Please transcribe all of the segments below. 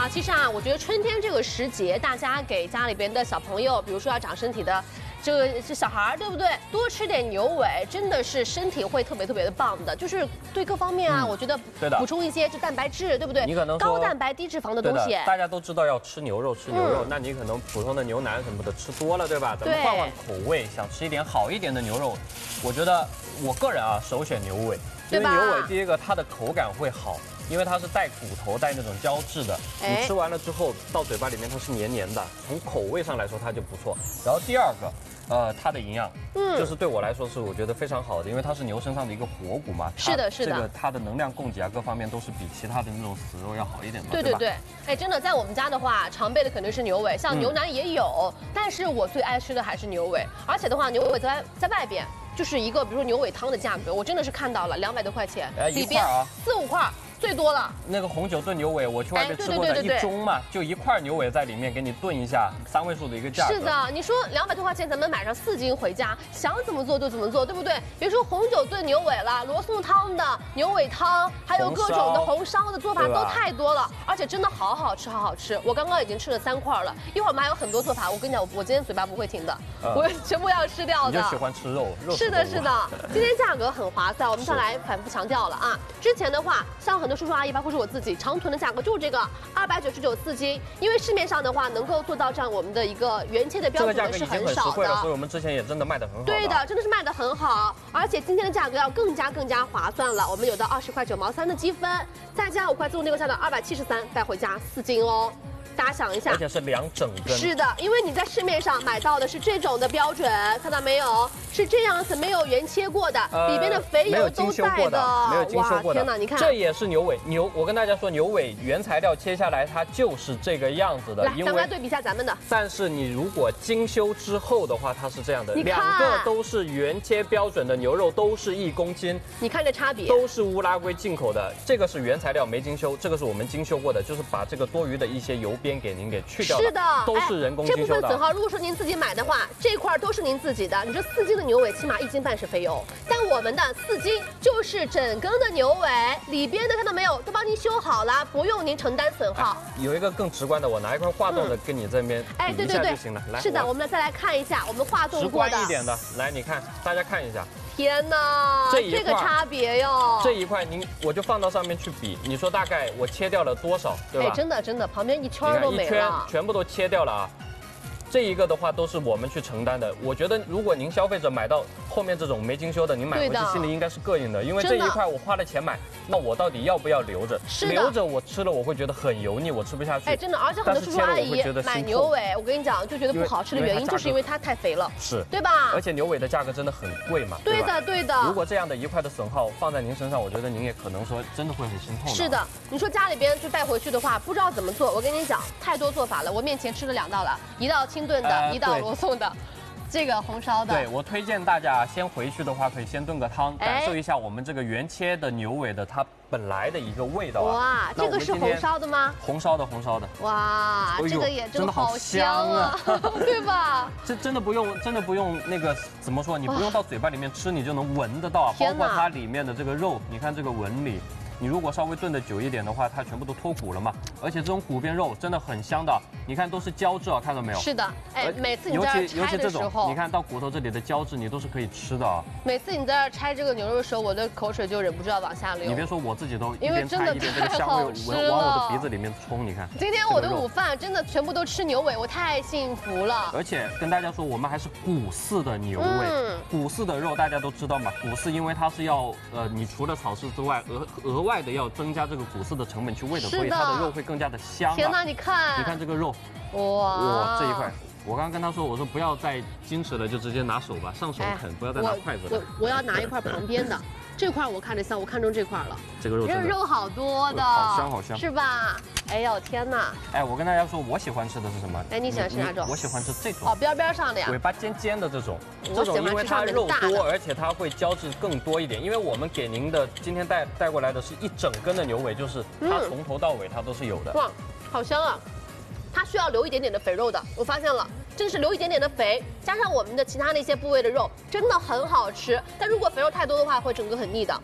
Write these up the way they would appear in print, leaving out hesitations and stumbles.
哇，其实啊，我觉得春天这个时节，大家给家里边的小朋友，比如说要长身体的。 这个是小孩，对不对？多吃点牛尾，真的是身体会特别的棒的，就是对各方面啊，我觉得补充一些这蛋白质，对不对？ 你可能高蛋白低脂肪的东西。 大家都知道要吃牛肉，那你可能普通的牛腩什么的吃多了，对吧？咱们换换口味，想吃一点好一点的牛肉，我觉得我个人啊首选牛尾，因为牛尾第一个它的口感会好。 因为它是带骨头、带那种胶质的，你吃完了之后到嘴巴里面它是黏黏的，从口味上来说它就不错。然后第二个，它的营养，就是对我来说是我觉得非常好的，因为它是牛身上的一个活骨嘛， 是的，是的， 这个它的能量供给啊各方面都是比其他的那种死肉要好一点的， 对，哎，真的在我们家的话，常备的肯定是牛尾，像牛腩也有，但是我最爱吃的还是牛尾，而且的话，牛尾在外边就是一个，比如说牛尾汤的价格，我真的是看到了200多块钱，里边4、5块。 最多了，那个红酒炖牛尾，我去外面吃过的，一盅嘛，就1块牛尾在里面给你炖一下，3位数的一个价格。 是的，你说200多块钱，咱们买上4斤回家，想怎么做就怎么做，对不对？别说红酒炖牛尾了，罗宋汤的牛尾汤，还有各种的红烧的做法都太多了，而且真的好好吃，好好吃。我刚刚已经吃了3块了，一会儿我们还有很多做法，我跟你讲，我今天嘴巴不会停的，我全部要吃掉的。 你就喜欢吃肉， 是的，是的。今天价格很划算，我们再来反复强调了啊。之前的话，像很多叔叔阿姨，包括是我自己长臀的价格就是这个299 4斤，因为市面上的话能够做到这样我们的一个原切的标准的是很少的， 所以我们之前也真的卖得很好。 对的，真的是卖得很好，而且今天的价格要更加划算了，我们有到20块9毛3的积分，再加5块自动内购价的273，带回家4斤哦。 大家想一下， 而且是2整根。 是的，因为你在市面上买到的是这种的标准，看到没有？是这样子，没有原切过的，里边的肥油都在的， 没有精修过的。 天哪，你看， 这也是牛尾我跟大家说，牛尾原材料切下来它就是这个样子的。 来，咱们来对比一下咱们的。 但是你如果精修之后的话，它是这样的，2个都是原切标准的牛肉，都是1公斤。 你看这差别， 都是乌拉圭进口的，这个是原材料没精修，这个是我们精修过的，就是把这个多余的一些油边给您给去掉了。 是的， 都是人工精修的。 这部分损耗，如果说您自己买的话，这块都是您自己的。你这4斤的牛尾，起码1斤半是肥油，但我们的4斤就是整根的牛尾，里边的看到没有，都帮您修好了，不用您承担损耗。 有一个更直观的，我拿一块化冻的跟你这边比一下就行了。来， 是的，我们再来看一下我们化冻过的。 直观一点的，来，你看，大家看一下。 天哪，这个差别哟！ 这一块我就放到上面去比，你说大概我切掉了多少，对吧？ 哎，真的，旁边一圈都没了， 一圈全部都切掉了啊！这一个的话都是我们去承担的。我觉得如果您消费者买到后面这种没精修的，您买回去心里应该是膈应的，因为这一块我花了钱买，那我到底要不要留着？留着我吃了我会觉得很油腻，我吃不下去。 哎，真的，而且很多叔叔阿姨买牛尾，我跟你讲就觉得不好吃的原因就是因为它太肥了， 是对吧？ 而且牛尾的价格真的很贵嘛。 对的，对的。 如果这样的1块的损耗放在您身上，我觉得您也可能说真的会很心痛。 是的，你说家里边就带回去的话，不知道怎么做，我跟你讲，太多做法了。我面前吃了2道了，一道清炖的，一道罗宋的。 这个红烧的， 对我推荐大家先回去的话，可以先炖个汤，感受一下我们这个原切的牛尾的它本来的一个味道啊。 哇，这个是红烧的吗？ 红烧的。 哇，这个也真的好香啊，对吧？ 这真的不用那个怎么说？你不用到嘴巴里面吃，你就能闻得到啊。包括它里面的这个肉，你看这个纹理。 你如果稍微炖的久一点的话，它全部都脱骨了嘛，而且这种骨边肉真的很香的，你看都是胶质啊，看到没有？ 是的，哎，每次你在这拆的时候， 你看到骨头这里的胶质，你都是可以吃的啊。 每次你在这拆这个牛肉的时候，我的口水就忍不住要往下流。 你别说我自己都一边拆一边这个香味往我的鼻子里面冲，你看。 今天我的午饭真的全部都吃牛尾，我太幸福了。 而且跟大家说，我们还是骨饲的牛尾，骨饲的肉大家都知道嘛，骨饲因为它是要你除了草饲之外，额外的要增加这个骨饲的成本去喂的，所以它的肉会更加的香。 天哪，你看这个肉，哇，这一块。 我刚刚跟他说，我说不要再矜持了，就直接拿手吧，上手啃，不要再拿筷子了。 我要拿一块旁边的，这块我看着香，我看中这块了。 这个肉真的肉好多的， 好香， 是吧？哎呦天哪！ 哎，我跟大家说，我喜欢吃的是什么？ 哎，你喜欢吃哪种？ 我喜欢吃这种。 哦，边上的呀。 尾巴尖尖的这种，因为它肉多，而且它会胶质更多一点。因为我们给您的今天带过来的是1整根的牛尾，就是它从头到尾它都是有的。 哇，好香啊！它需要留一点点的肥肉的，我发现了。 真的是留一点点的肥，加上我们的其他的一些部位的肉，真的很好吃。但如果肥肉太多的话，会整个很腻的。 哎，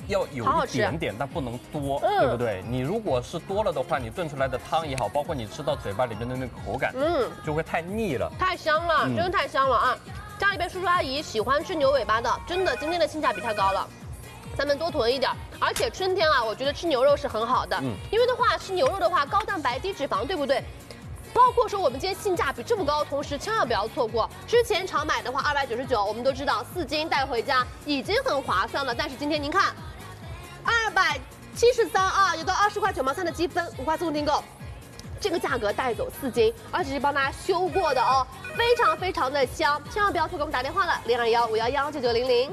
要有一点点，但不能多，对不对？你如果是多了的话，你炖出来的汤也好，包括你吃到嘴巴里面的那个口感，就会太腻了。 太香了，真的太香了啊！家里边叔叔阿姨喜欢吃牛尾巴的，真的今天的性价比太高了。咱们多囤一点，而且春天啊，我觉得吃牛肉是很好的，因为的话吃牛肉的话，高蛋白低脂肪，对不对？包括说我们今天性价比这么高，同时千万不要错过。之前常买的话299，我们都知道4斤带回家已经很划算了，但是今天您看，273啊，有到20块9毛3的积分，5块自动订购。这个价格带走4斤，而且是帮大家修过的哦，非常非常的香，千万不要错过。我们打电话了，0215119900。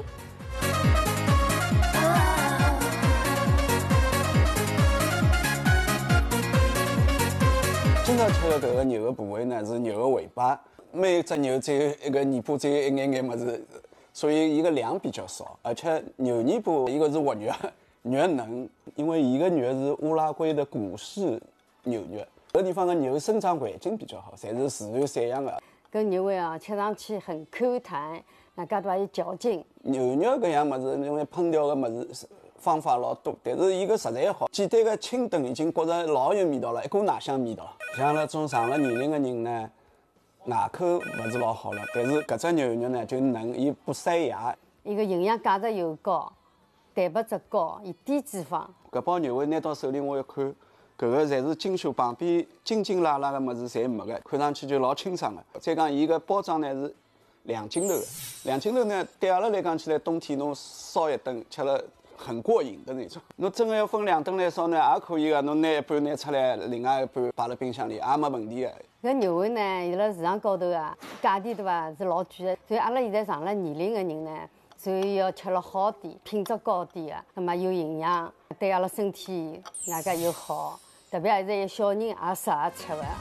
今朝吃的这个牛的部位呢是牛的尾巴，每只牛只有一个尾巴，只有一眼么子，所以一个量比较少，而且牛尾巴一个是活肉，肉嫩，因为一个肉是乌拉圭的古式牛肉，这个地方的牛生长环境比较好，侪是自然散养的。 搿牛尾啊，吃上去很 Q 弹，那搿都还有嚼劲。 牛肉搿样么子，因为烹调的么子方法老多，但是伊个食材好，简单的清炖已经觉着老有味道了，一股奶香味道。像那种上了年龄的人呢，牙口不是老好了，但是搿只牛肉呢就嫩，伊不塞牙。 伊个营养价值又高，蛋白质高，伊低脂肪。 搿包牛尾拿到手里我一看，搿个侪是精修，旁边筋筋拉拉的么子侪没的，看上去就老清爽的。再讲伊个包装呢是2斤头的，2斤头呢对阿拉来讲起来，冬天侬烧一顿吃了很过瘾的那种。侬真的要分2顿来烧呢，也可以的。侬拿一半拿出来，另外一半摆辣冰箱里，也没问题的。 搿牛尾呢，伊辣市场高头啊，价钿对伐是老贵的，所以阿拉现在上了年龄的人呢，所以要吃了好点，品质高点的，那么有营养，对阿拉身体外加又好，特别现在有小人也适合吃的。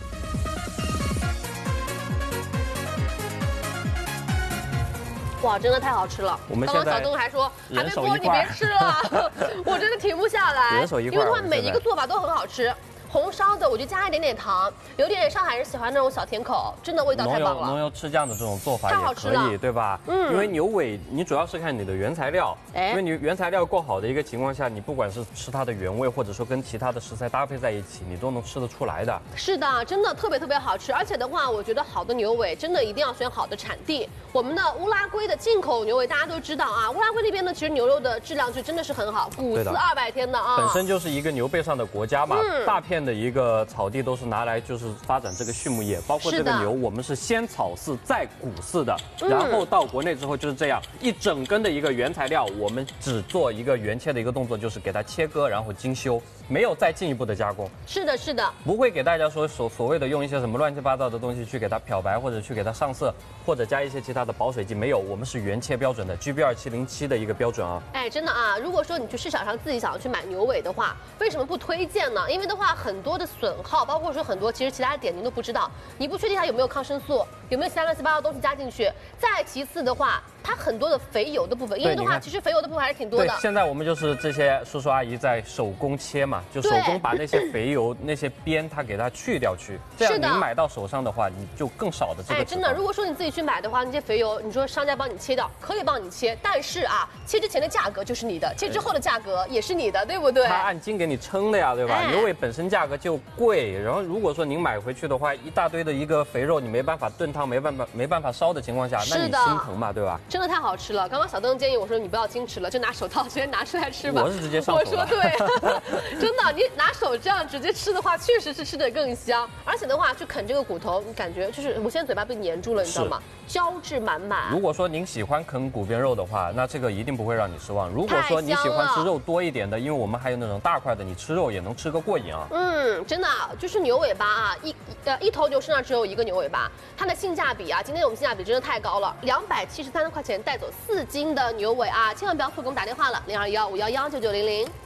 哇，真的太好吃了！ 我们现在刚刚小东还说还没播，你别吃了，我真的停不下来。 人手一块， 因为他们每一个做法都很好吃。红烧的我就加一点点糖，有点上海人喜欢那种小甜口，真的味道太棒了。 浓油赤酱的这种做法也可以，对吧？因为牛尾你主要是看你的原材料，因为你原材料够好的一个情况下，你不管是吃它的原味，或者说跟其他的食材搭配在一起，你都能吃得出来的。 是的，真的特别特别好吃，而且的话，我觉得好的牛尾真的一定要选好的产地。我们的乌拉圭的进口牛尾大家都知道啊，乌拉圭那边呢，其实牛肉的质量就真的是很好，古饲200天的啊， 本身就是一个牛背上的国家嘛，大片的一个草地都是拿来就是发展这个畜牧业，包括这个牛，我们是先草饲再谷饲的，然后到国内之后就是这样一整根的一个原材料，我们只做一个原切的一个动作，就是给它切割，然后精修，没有再进一步的加工。是的，是的，不会给大家说所谓的用一些什么乱七八糟的东西去给它漂白，或者去给它上色，或者加一些其他的保水剂，没有，我们是原切标准的 GB2707的一个标准啊。哎，真的啊，如果说你去市场上自己想要去买牛尾的话，为什么不推荐呢？因为的话很多的损耗，包括说很多其实其他的点您都不知道，你不确定它有没有抗生素，有没有其他乱七八糟的东西加进去。再其次的话，它很多的肥油的部分，因为的话其实肥油的部分还是挺多的。对，现在我们就是这些叔叔阿姨在手工切嘛，就手工把那些肥油那些边它给它去掉去，这样你买到手上的话，你就更少的这个。哎，真的，如果说你自己去买的话，那些肥油，你说商家帮你切掉，可以帮你切，但是啊，切之前的价格就是你的，切之后的价格也是你的，对不对？他按斤给你称的呀，对吧？牛尾本身价格就贵，然后如果说您买回去的话，一大堆的一个肥肉，你没办法炖汤，没办法烧的情况下，那你心疼嘛，对吧？真的太好吃了。刚刚小邓建议我说你不要矜持了，就拿手套直接拿出来吃吧。我是直接上手。我说对，真的，你拿手这样直接吃的话，确实是吃得更香。而且的话，去啃这个骨头，你感觉就是我现在嘴巴被粘住了，你知道吗？胶质满满。如果说您喜欢啃骨边肉的话，那这个一定不会让你失望。如果说你喜欢吃肉多一点的，因为我们还有那种大块的，你吃肉也能吃个过瘾啊。真的就是牛尾巴啊，一头牛身上只有一个牛尾巴，它的性价比啊，今天我们性价比真的太高了，273块钱带走4斤的牛尾啊，千万不要错过，我们打电话了，0215119900。